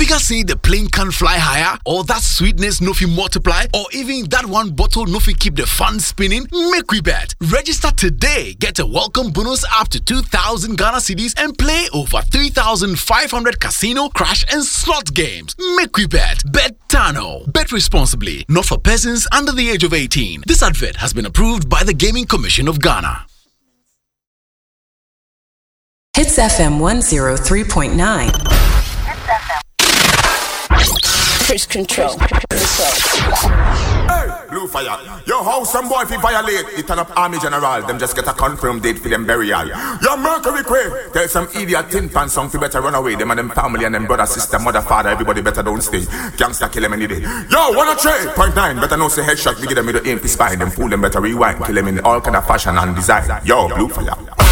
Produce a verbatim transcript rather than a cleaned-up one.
Niggas say the plane can fly higher, or that sweetness no fit multiply, or even that one bottle no fit keep the fun spinning. Make we bet. Register today. Get a welcome bonus up to two thousand Ghana cedis and play over three thousand five hundred casino, crash, and slot games. Make we bet. Bet Tano. Bet responsibly. Not for persons under the age of eighteen. This advert has been approved by the Gaming Commission of Ghana. Hits F M one oh three point nine. Chris Control. Hey, Blue Fire. Yo, how some boy if he violate, he turn up Army General, them just get a confirmed date for them burial. Yo, Mercury Quay, tell some idiot tin pan song fi better run away. Them and them family and them brother, sister, mother, father, everybody better don't stay. Gangsta kill them any day. Yo, one oh three point nine, better know say headshot, we get them with the aim fi spine. Them fool them better rewind, kill them in all kind of fashion and design. Yo, Blue Fire.